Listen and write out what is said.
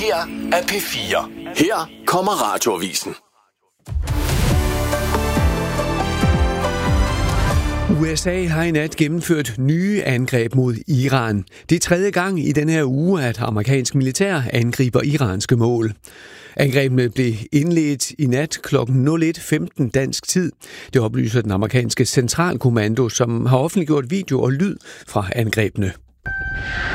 her er P4. Her kommer Radioavisen. USA har i nat gennemført nye angreb mod Iran. Det er tredje gang i den her uge, at amerikansk militær angriber iranske mål. Angrebene blev indledt i nat kl. 01:15 dansk tid. Det oplyser den amerikanske centralkommando, som har offentliggjort video og lyd fra angrebene.